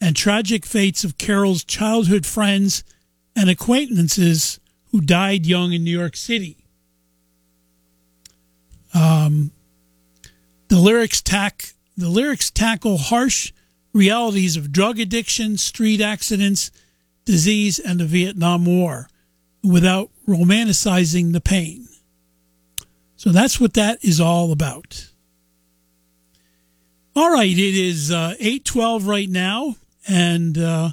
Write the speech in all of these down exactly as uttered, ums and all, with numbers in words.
and tragic fates of Carol's childhood friends and acquaintances who died young in New York City. Um, the lyrics tack the lyrics tackle harsh realities of drug addiction, street accidents, disease, and the Vietnam War without romanticizing the pain. So that's what that is all about. All right, it is uh, eight twelve right now, and uh,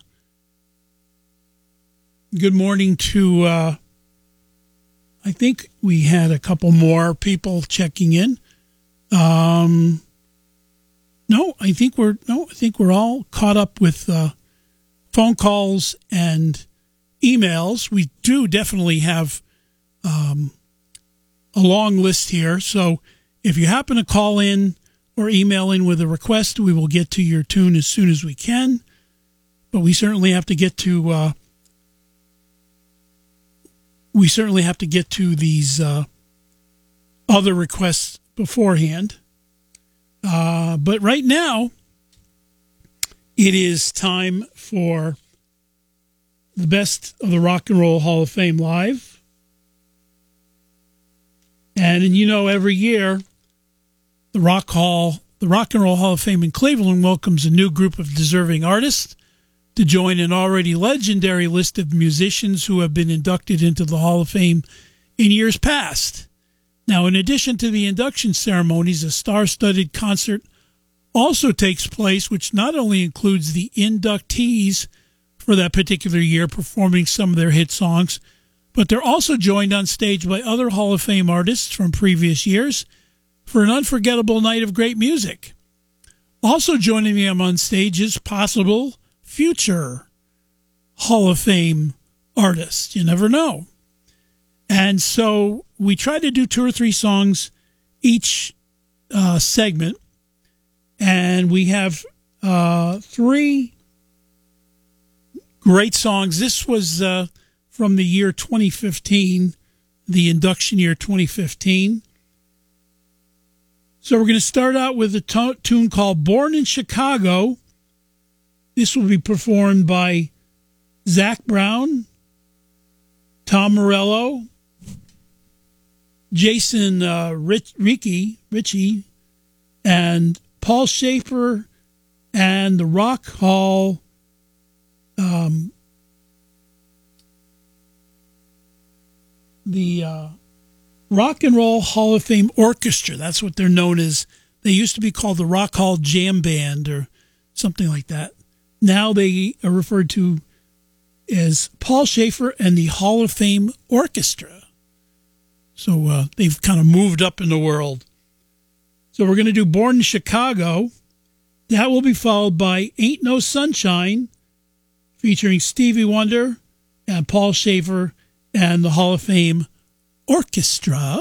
good morning to, uh, I think we had a couple more people checking in. Um, no, I think we're no, I think we're all caught up with uh, phone calls and emails. We do definitely have um, a long list here, so if you happen to call in or email in with a request, we will get to your tune as soon as we can. But we certainly have to get to uh, we certainly have to get to these uh, other requests beforehand. Uh, but right now, it is time for the best of the Rock and Roll Hall of Fame Live. And, and you know, every year, the Rock Hall, the Rock and Roll Hall of Fame in Cleveland welcomes a new group of deserving artists to join an already legendary list of musicians who have been inducted into the Hall of Fame in years past. Now, in addition to the induction ceremonies, a star-studded concert also takes place, which not only includes the inductees for that particular year performing some of their hit songs, but they're also joined on stage by other Hall of Fame artists from previous years for an unforgettable night of great music. Also joining them on stage is possible future Hall of Fame artists. You never know. And so we try to do two or three songs each uh, segment. And we have uh, three great songs. This was uh, from the year twenty fifteen, the induction year twenty fifteen. So we're going to start out with a t- tune called Born in Chicago. This will be performed by Zach Brown, Tom Morello, Jason uh, Rich, Ricky, Ritchie, and Paul Shaffer, and the Rock Hall um, the uh, Rock and Roll Hall of Fame Orchestra. That's what they're known as. They used to be called the Rock Hall Jam Band or something like that. Now they are referred to as Paul Shaffer and the Hall of Fame Orchestra. So uh, they've kind of moved up in the world. So we're going to do Born in Chicago. That will be followed by Ain't No Sunshine, featuring Stevie Wonder and Paul Shaffer and the Hall of Fame Orchestra.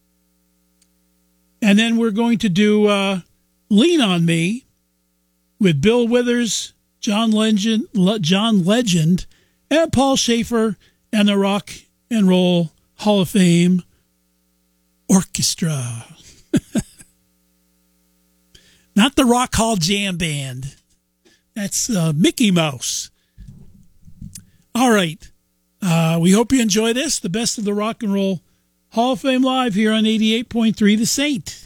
And then we're going to do uh, Lean on Me with Bill Withers, John Legend, Le- John Legend, and Paul Shaffer and the Rock and Roll Hall of Fame Orchestra. Not the Rock Hall Jam Band. That's uh, Mickey Mouse. All right. Uh, we hope you enjoy this. The best of the Rock and Roll Hall of Fame Live here on eighty-eight point three The Saint.